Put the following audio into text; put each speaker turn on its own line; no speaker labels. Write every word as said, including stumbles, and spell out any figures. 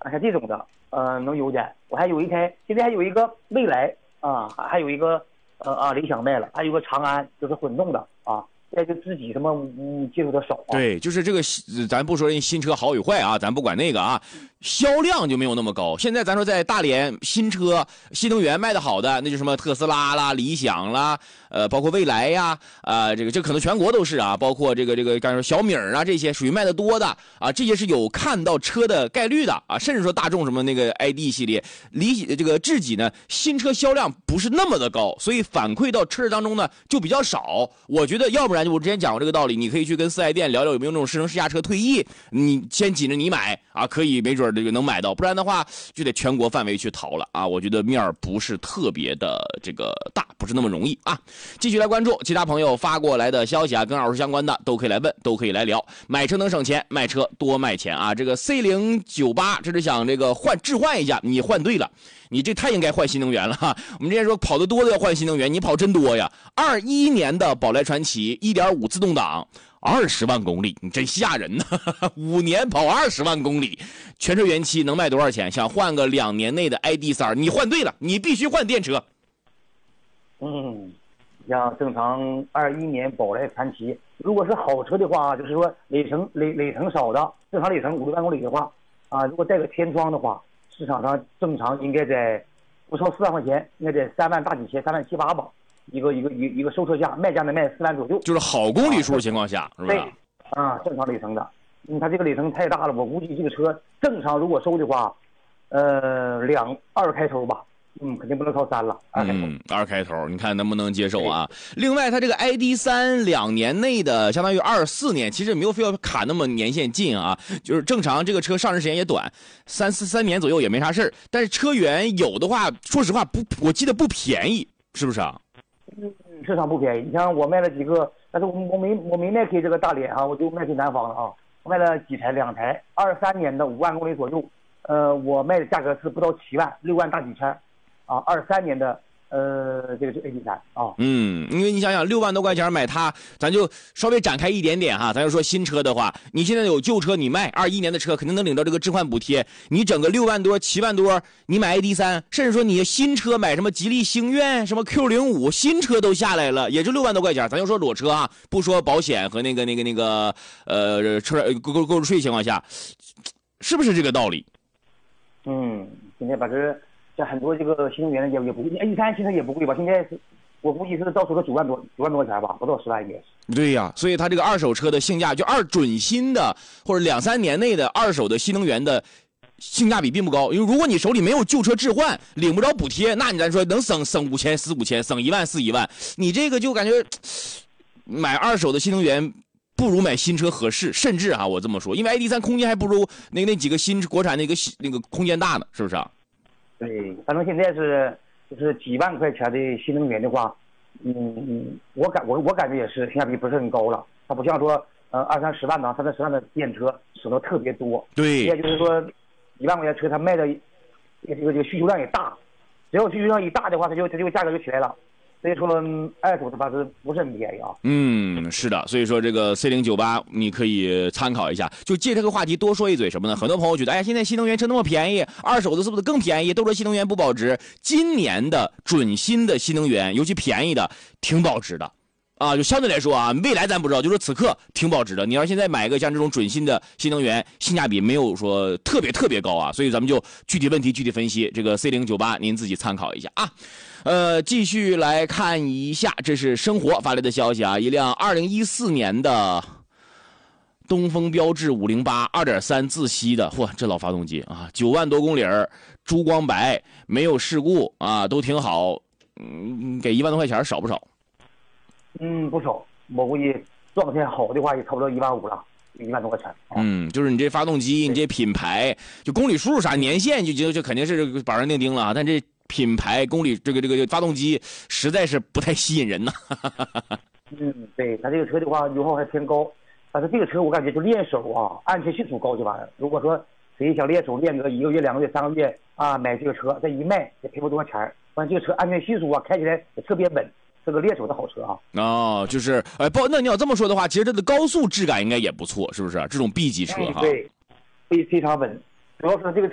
像这种的，呃，能有点。我还有一台，现在还有一个蔚来啊，还还有一个呃啊理想卖了，还有个长安，就是混动的啊。现在就自己什么嗯接触的少、啊。
对，就是这个，咱不说人新车好与坏啊，咱不管那个啊，销量就没有那么高。现在咱说在大连新车新能源卖的好的，那就什么特斯拉啦、理想啦，呃，包括蔚来呀，啊、呃，这个这可能全国都是啊，包括这个这个刚才说小米啊，这些属于卖的多的啊，这些是有看到车的概率的啊，甚至说大众什么那个 I D 系列，理这个智己呢，新车销量不是那么的高，所以反馈到车当中呢就比较少。我觉得要不然就我之前讲过这个道理，你可以去跟四 S 店聊聊有没有那种试乘试驾车退役，你先紧着你买啊，可以没准这个能买到，不然的话就得全国范围去淘了啊。我觉得面儿不是特别的这个大，不是那么容易啊。继续来关注其他朋友发过来的消息啊，跟二手相关的都可以来问，都可以来聊。买车能省钱，卖车多卖钱啊。这个 C 零九八 这是想这个换置换一下，你换对了。你这太应该换新能源了哈！我们之前说跑得多的要换新能源，你跑真多呀！二一年的宝来传祺 一点五 自动挡，二十万公里，你真吓人呐！五年跑二十万公里，全车原漆能卖多少钱？想换个两年内的 I D 三，你换对了，你必须换电车。
嗯，像正常二一年宝来传祺，如果是好车的话，就是说里程里里程少的，正常里程五六万公里的话，啊，如果带个天窗的话。市场上正常应该在不超四万块钱，应该在三万大几千，三万七八吧。一个一个一一个收车价，卖价能卖四万左右，
就是好公里数的情况下，
啊、是吧？对，啊，正常里程的。嗯，它这个里程太大了，我估计这个车正常如果收的话，呃，两二开头吧。嗯，肯定不能超三了，二开头。
嗯，二开头，你看能不能接受啊？另外，它这个 I D 三两年内的，相当于二四年，其实没有非要卡那么年限近啊，就是正常这个车上市时间也短，三四三年左右也没啥事儿。但是车源有的话，说实话不，我记得不便宜，是不是啊？
嗯，市场不便宜。你像我卖了几个，但是我我没我没卖给这个大连啊，我就卖给南方了啊。我卖了几台，两台，二三年的五万公里左右，呃，我卖的价格是不到七万，六万大几千。啊，二三年的，呃，这个是 A D 三啊。
嗯，因为你想想，六万多块钱买它，咱就稍微展开一点点哈。咱就说新车的话，你现在有旧车你卖，二一年的车肯定能领到这个置换补贴。你整个六万多、七万多，你买 A D 三，甚至说你新车买什么吉利星愿、什么 Q 零五，新车都下来了，也就六万多块钱。咱就说裸车啊，不说保险和那个那个那个呃车购购购置税情况下，是不是这个道理？
嗯，现在把这。像很多这个新能源的也也不贵 ，A 三现在也不贵吧？现在是，我估计是到手个九万多，九万多块钱吧，不到十万应该是。
对呀，所以它这个二手车的性价，就二准新的或者两三年内的二手的新能源的性价比并不高。因为如果你手里没有旧车置换，领不着补贴，那你咱说能省省五千四五千，省一万四一万，你这个就感觉买二手的新能源。不如买新车合适，甚至啊，我这么说，因为 I D 三空间还不如那那几个新国产那个那个空间大呢，是不是啊？
对，反正现在是就是几万块钱的新能源的话，嗯嗯，我感我我感觉也是性价比不是很高了。它不像说呃二三十万的、三四十万的电车省的特别多。
对，
也就是说，几万块钱车它卖的这个这个需求量也大，只要需求量一大的话，它就它就价格就起来了。所以说二手的话是不是很便宜啊？
嗯，是的，所以说这个 C 零九八你可以参考一下。就借这个话题多说一嘴什么呢？很多朋友觉得，哎呀，现在新能源车那么便宜，二手的是不是更便宜？都说新能源不保值，今年的准新的新能源，尤其便宜的，挺保值的。啊，就相对来说啊，未来咱不知道，就说此刻挺保值的。你要现在买一个像这种准新的新能源，性价比没有说特别特别高啊，所以咱们就具体问题具体分析。这个 C 零九八您自己参考一下啊。呃，继续来看一下，这是生活发来的消息啊，一辆二零一四年的东风标致五零八 二点三 自吸的，嚯，这老发动机啊，九万多公里，珠光白，没有事故啊，都挺好。嗯，给一万多块钱少不少？
嗯，不少，我估计状态好的话也差不多一万五了，一万多块钱。啊、
嗯，就是你这发动机，你这品牌，就公里数啥年限就就就肯定是板上钉钉了啊，但这。品牌公里这个这个发动机实在是不太吸引人呐。
嗯，对，它这个车的话油耗还偏高，但是这个车我感觉就练手啊，安全系数高就完了。如果说谁想练手练个一个月、两个月、三个月啊，买这个车再一卖也赔不多钱，完这个车安全系数啊开起来也特别稳，是个练手的好车啊。
哦，就是哎，不，那你要这么说的话，其实它的高速质感应该也不错，是不是？这种 B 级车哈，
对，非非常稳，主要是这个。